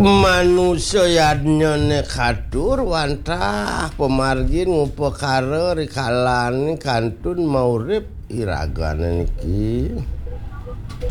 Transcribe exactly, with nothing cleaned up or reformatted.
Manusia yadnyane kadur wantah pemargin ngupekare rikalan kantun maurip iragana niki